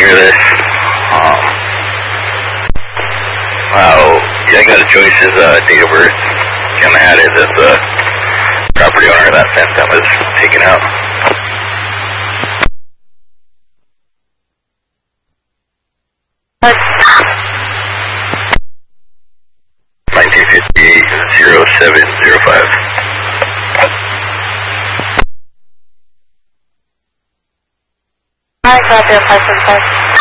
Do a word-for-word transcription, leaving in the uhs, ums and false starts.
hear this. Um, wow, yeah, I got Joyce's uh, date of birth. Kind of had it as the property owner of that fence that was taken out. nineteen fifty-eight, zero seven zero five. Alright, copy, five seven five.